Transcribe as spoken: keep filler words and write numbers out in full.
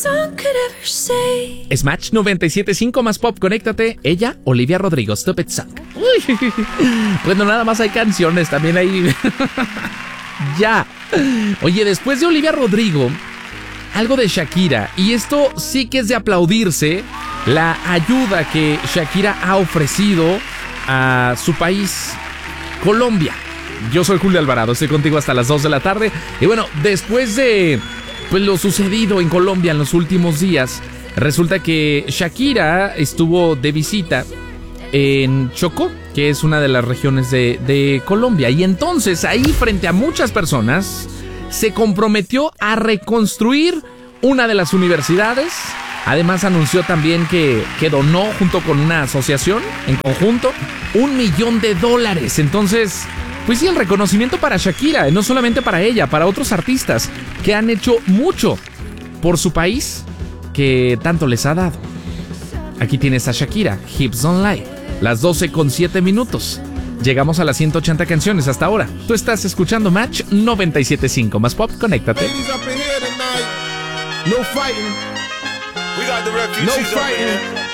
Smash noventa y siete punto cinco más pop, conéctate. Ella, Olivia Rodrigo, Stupid Song. Uy, bueno, nada más hay canciones, también hay... Ya. Oye, después de Olivia Rodrigo, algo de Shakira. Y esto sí que es de aplaudirse, la ayuda que Shakira ha ofrecido a su país, Colombia. Yo soy Julio Alvarado, estoy contigo hasta las dos de la tarde. Y bueno, después de pues, lo sucedido en Colombia en los últimos días, resulta que Shakira estuvo de visita en Chocó, que es una de las regiones de, de Colombia. Y entonces ahí, frente a muchas personas, se comprometió a reconstruir una de las universidades. Además anunció también que, que donó junto con una asociación en conjunto un millón de dólares. Entonces, pues sí, el reconocimiento para Shakira, no solamente para ella, para otros artistas que han hecho mucho por su país, que tanto les ha dado. Aquí tienes a Shakira, Hips Don't Lie, las doce con siete minutos. Llegamos a las ciento ochenta canciones hasta ahora. Tú estás escuchando Match noventa y siete punto cinco más pop, conéctate. No fighting. We got the refugees no fighting.